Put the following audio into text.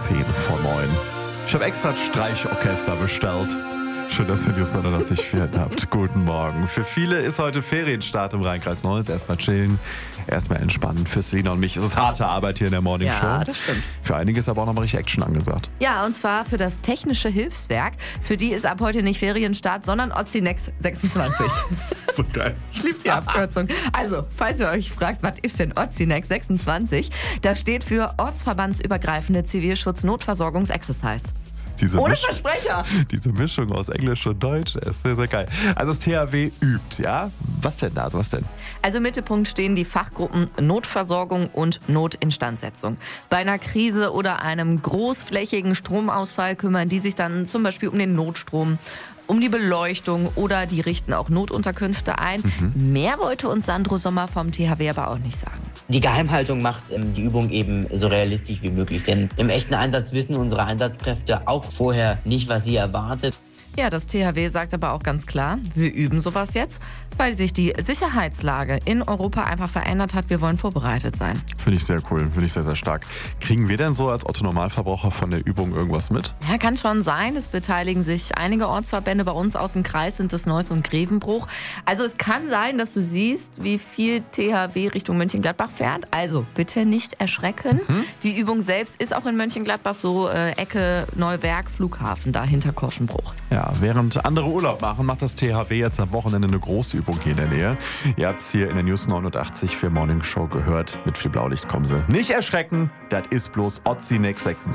10:10. Ich habe extra ein Streichorchester bestellt. Schön, dass ihr News 89.4 habt. Guten Morgen. Für viele ist heute Ferienstart im Rheinkreis Neues. Erstmal chillen, erstmal entspannen. Für Selina und mich ist es harte Arbeit hier in der Morning Show. Ja, das stimmt. Für einige ist aber auch nochmal richtig Action angesagt. Ja, und zwar für das Technische Hilfswerk. Für die ist ab heute nicht Ferienstart, sondern Ozinex 26. So geil. Ich liebe die Abkürzung. Also, falls ihr euch fragt, was ist denn Ozinex 26? Das steht für Ortsverbandsübergreifende Zivilschutz-Notversorgungs-Exercise. Ohne Versprecher. Diese Mischung aus Englisch und Deutsch ist sehr, sehr geil. Also das THW übt, ja? Was denn da? Was denn? Also im Mittelpunkt stehen die Fachgruppen Notversorgung und Notinstandsetzung. Bei einer Krise oder einem großflächigen Stromausfall kümmern die sich dann zum Beispiel um den Notstrom, um die Beleuchtung oder die richten auch Notunterkünfte ein. Mehr wollte uns Sandro Sommer vom THW aber auch nicht sagen. Die Geheimhaltung macht die Übung eben so realistisch wie möglich. Denn im echten Einsatz wissen unsere Einsatzkräfte auch vorher nicht, was sie erwartet. Ja, das THW sagt aber auch ganz klar, wir üben sowas jetzt, weil sich die Sicherheitslage in Europa einfach verändert hat. Wir wollen vorbereitet sein. Finde ich sehr cool, finde ich sehr, sehr stark. Kriegen wir denn so als Otto-Normalverbraucher von der Übung irgendwas mit? Ja, kann schon sein. Es beteiligen sich einige Ortsverbände. Bei uns aus dem Kreis sind es Neuss und Grevenbruch. Also es kann sein, dass du siehst, wie viel THW Richtung Mönchengladbach fährt. Also bitte nicht erschrecken. Die Übung selbst ist auch in Mönchengladbach so Ecke Neuwerk, Flughafen, da hinter Korschenbruch. Ja, während andere Urlaub machen, macht das THW jetzt am Wochenende eine große Übung hier in der Nähe. Ihr habt es hier in der News 89 für Morning Show gehört. Mit viel Blaulicht kommen sie. Nicht erschrecken, das ist bloß Ozinex 26.